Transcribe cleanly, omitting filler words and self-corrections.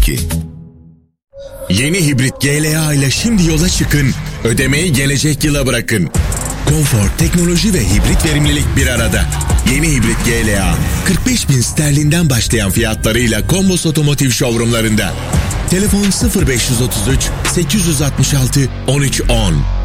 ki. Yeni hibrit GLA ile şimdi yola çıkın, ödemeyi gelecek yıla bırakın. Konfor, teknoloji ve hibrit verimlilik bir arada. Yeni hibrit GLA, 45.000 sterlinden başlayan fiyatlarıyla Kombos Otomotiv showroomlarında. Telefon 0533 866 1310.